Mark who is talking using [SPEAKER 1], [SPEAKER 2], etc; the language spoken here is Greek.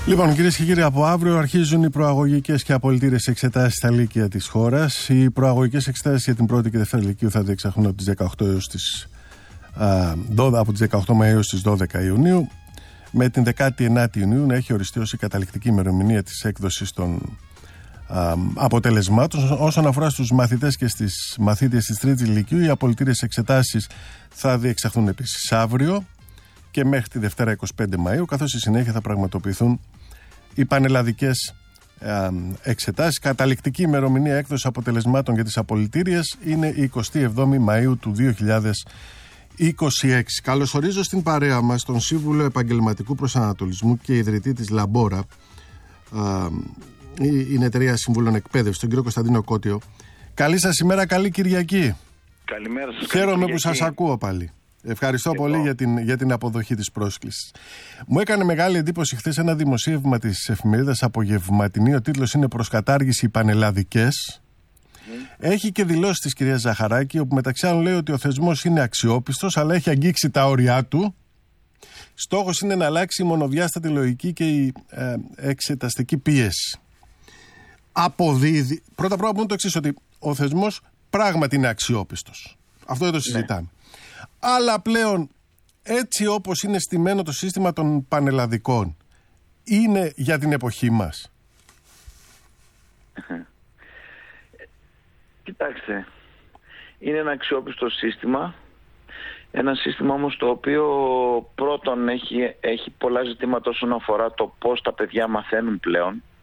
[SPEAKER 1] Λοιπόν, κυρίες και κύριοι, από αύριο αρχίζουν οι προαγωγικές και απολυτήρες εξετάσεις στα λύκεια της χώρας. Οι προαγωγικές εξετάσεις για την πρώτη και δεύτερη λυκείου θα διεξαχθούν από τις 18 έως τις 18 Μαΐου έως τις 12 Ιουνίου. Με την 19η Ιουνίου να έχει οριστεί ως η καταληκτική ημερομηνία της έκδοσης των αποτελεσμάτων. Όσον αφορά στους μαθητές και στις μαθήτριες της τρίτης λυκείου, οι απολυτήρες εξετάσεις θα διεξαχθούν επίσης αύριο και μέχρι τη Δευτέρα 25 Μαΐου, καθώς στη συνέχεια θα πραγματοποιηθούν οι πανελλαδικές εξετάσεις. Καταληκτική ημερομηνία έκδοσης αποτελεσμάτων για τις απολυτήριες είναι η 27η Μαΐου του 2026. Καλωσορίζω στην παρέα μας τον Σύμβουλο Επαγγελματικού Προσανατολισμού και ιδρυτή της Λαμπόρα, είναι εταιρεία συμβούλων εκπαίδευσης, τον κύριο Κωνσταντίνο Κώτιο. Καλή σας ημέρα, καλή Κυριακή.
[SPEAKER 2] Καλημέρα σας.
[SPEAKER 1] Χαίρομαι που σας ακούω πάλι. Ευχαριστώ πολύ για την αποδοχή της πρόσκλησης. Μου έκανε μεγάλη εντύπωση χθες ένα δημοσίευμα της εφημερίδας Απογευματινή. Ο τίτλος είναι «Προς κατάργηση οι πανελλαδικές». Έχει και δηλώσεις της κυρίας Ζαχαράκη, όπου μεταξύ άλλων λέει ότι ο θεσμός είναι αξιόπιστος, αλλά έχει αγγίξει τα όρια του. Στόχος είναι να αλλάξει η μονοδιάστατη λογική και η εξεταστική πίεση. Αποδίδει. Πρώτα απ' όλα πούμε το εξής, ότι ο θεσμός πράγματι είναι αξιόπιστος. Αυτό δεν το συζητάμε. Αλλά πλέον, έτσι όπως είναι στημένο το σύστημα των πανελλαδικών, είναι για την εποχή μας.
[SPEAKER 2] Κοιτάξτε, είναι ένα αξιόπιστο σύστημα. Ένα σύστημα όμως το οποίο πρώτον έχει πολλά ζητήματα όσον αφορά το πώς τα παιδιά μαθαίνουν πλέον.